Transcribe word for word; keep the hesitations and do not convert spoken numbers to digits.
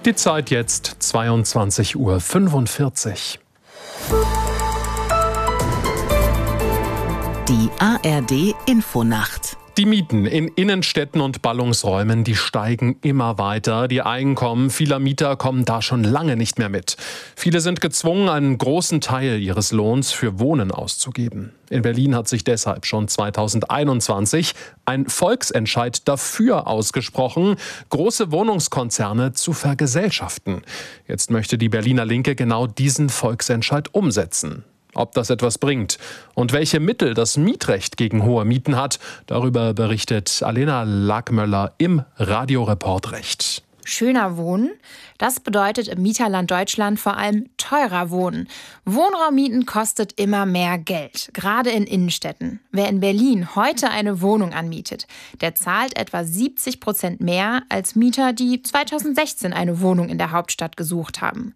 Die Zeit jetzt zweiundzwanzig Uhr fünfundvierzig. Die A R D-Infonacht. Die Mieten in Innenstädten und Ballungsräumen, die steigen immer weiter. Die Einkommen vieler Mieter kommen da schon lange nicht mehr mit. Viele sind gezwungen, einen großen Teil ihres Lohns für Wohnen auszugeben. In Berlin hat sich deshalb schon zweitausendeinundzwanzig ein Volksentscheid dafür ausgesprochen, große Wohnungskonzerne zu vergesellschaften. Jetzt möchte die Berliner Linke genau diesen Volksentscheid umsetzen. Ob das etwas bringt und welche Mittel das Mietrecht gegen hohe Mieten hat, darüber berichtet Alena Lackmöller im Radioreport Recht. Schöner wohnen? Das bedeutet im Mieterland Deutschland vor allem teurer wohnen. Wohnraummieten kostet immer mehr Geld, gerade in Innenstädten. Wer in Berlin heute eine Wohnung anmietet, der zahlt etwa siebzig Prozent mehr als Mieter, die zweitausendsechzehn eine Wohnung in der Hauptstadt gesucht haben.